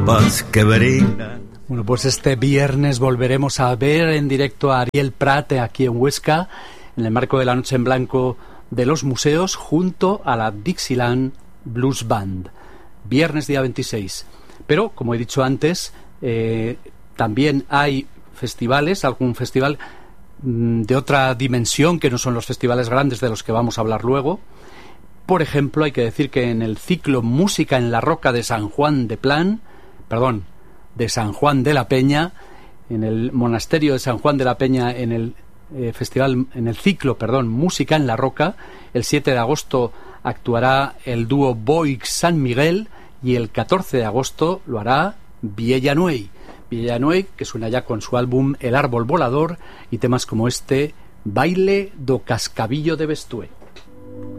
copas que brindan. Bueno, pues este viernes volveremos a ver en directo a Ariel Prat aquí en Huesca, en el marco de la Noche en Blanco de los Museos, junto a la Dixieland Blues Band. Viernes día 26. Pero, como he dicho antes, también hay festivales, algún festival de otra dimensión que no son los festivales grandes de los que vamos a hablar luego. Por ejemplo, hay que decir que en el ciclo Música en la Roca de San Juan de San Juan de la Peña, en el monasterio de San Juan de la Peña, en el ciclo Música en la Roca, el 7 de agosto actuará el dúo Boix San Miguel y el 14 de agosto lo hará Villanuey, que suena ya con su álbum El Árbol Volador y temas como este, Baile do Cascabillo de Bestué.